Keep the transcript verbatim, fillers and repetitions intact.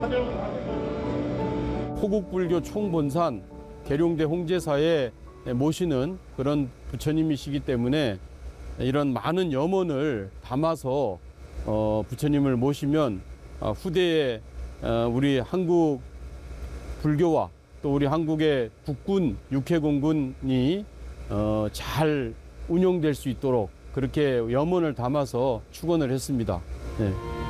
호국불교 총본산 계룡대 홍제사에 모시는 그런 부처님이시기 때문에 이런 많은 염원을 담아서 어, 부처님을 모시면 어, 후대에 어, 우리 한국 불교와 또 우리 한국의 국군, 육해공군이 어, 잘 운용될 수 있도록 그렇게 염원을 담아서 축원을 했습니다. 네.